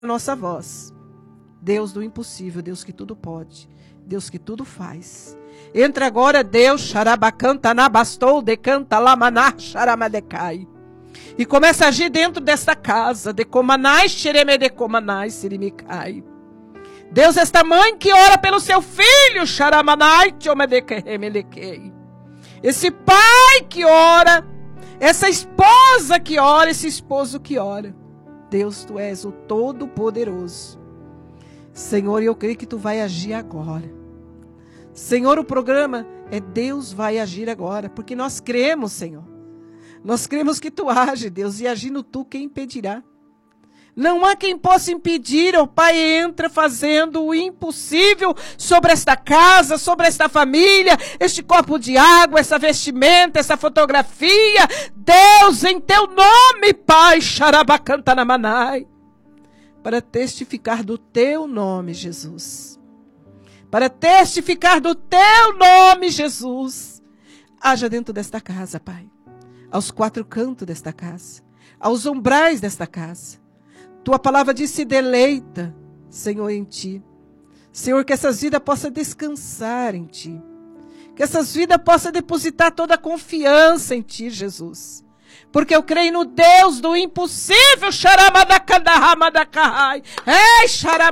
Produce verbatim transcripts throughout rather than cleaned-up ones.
nossa voz. Deus do impossível, Deus que tudo pode, Deus que tudo faz. Entra agora, Deus, xarabacanta nabastou, decanta lamaná, xaramadecai. E começa a agir dentro desta casa. Decomanai, xeremedecomanai, sirimicai. Deus, esta mãe que ora pelo seu filho, xaramanai, tiomedequeremedequei. Esse pai que ora, essa esposa que ora, esse esposo que ora. Deus, tu és o Todo-Poderoso. Senhor, eu creio que tu vai agir agora. Senhor, o programa é Deus vai agir agora, porque nós cremos, Senhor. Nós cremos que tu age, Deus, e agindo tu, quem impedirá? Não há quem possa impedir, ó Pai, entra fazendo o impossível sobre esta casa, sobre esta família, este copo de água, essa vestimenta, essa fotografia. Deus, em teu nome, Pai, xarabacantanamanai, para testificar do teu nome, Jesus. Para testificar do teu nome, Jesus. Haja dentro desta casa, Pai. Aos quatro cantos desta casa. Aos umbrais desta casa. Tua palavra diz, se deleita, Senhor, em Ti. Senhor, que essas vidas possam descansar em Ti. Que essas vidas possam depositar toda a confiança em Ti, Jesus. Porque eu creio no Deus do impossível. Xaramadacandahamadatahai. Ei,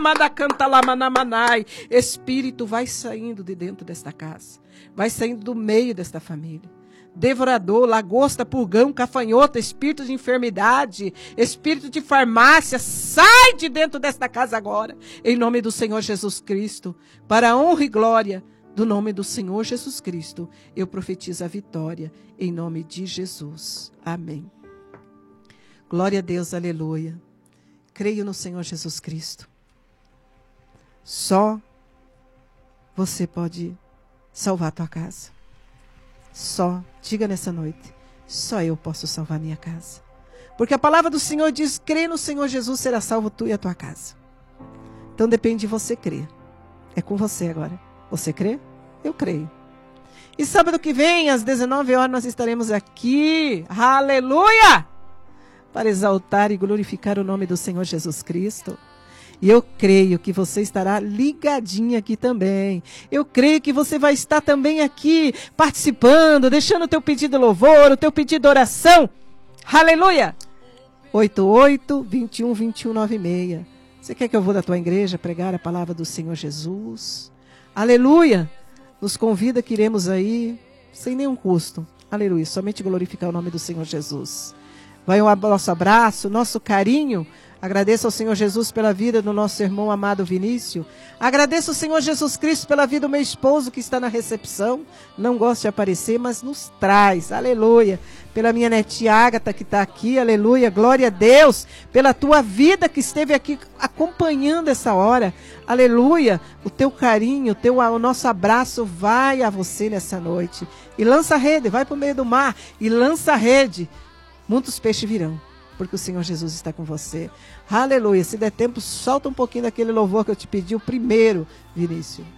xaramadacantalamanai. Espírito, vai saindo de dentro desta casa. Vai saindo do meio desta família. Devorador, lagosta, purgão, cafanhota, espírito de enfermidade, espírito de farmácia, sai de dentro desta casa agora, em nome do Senhor Jesus Cristo, para a honra e glória do nome do Senhor Jesus Cristo, eu profetizo a vitória, em nome de Jesus. Amém. Glória a Deus, aleluia. Creio no Senhor Jesus Cristo. Só você pode salvar a tua casa. Só, diga nessa noite, só eu posso salvar minha casa. Porque a palavra do Senhor diz, crê no Senhor Jesus, será salvo tu e a tua casa. Então depende de você crer. É com você agora. Você crê? Eu creio. E sábado que vem, às dezenove horas, nós estaremos aqui. Aleluia! Para exaltar e glorificar o nome do Senhor Jesus Cristo. E eu creio que você estará ligadinha aqui também. Eu creio que você vai estar também aqui participando, deixando o teu pedido de louvor, o teu pedido de oração. Aleluia! oito oito, vinte e um, vinte e um, noventa e seis. Você quer que eu vou da tua igreja pregar a palavra do Senhor Jesus? Aleluia! Nos convida que iremos aí sem nenhum custo. Aleluia! Somente glorificar o nome do Senhor Jesus. Vai o nosso abraço, nosso carinho. Agradeço ao Senhor Jesus pela vida do nosso irmão amado Vinícius. Agradeço ao Senhor Jesus Cristo pela vida do meu esposo que está na recepção. Não gosta de aparecer, mas nos traz. Aleluia. Pela minha netinha Ágata que está aqui. Aleluia. Glória a Deus. Pela tua vida que esteve aqui acompanhando essa hora. Aleluia. O teu carinho, o, teu, o nosso abraço vai a você nessa noite. E lança a rede. Vai para o meio do mar e lança a rede. Muitos peixes virão. Porque o Senhor Jesus está com você. Aleluia. Se der tempo, solta um pouquinho daquele louvor que eu te pedi, o primeiro, Vinícius.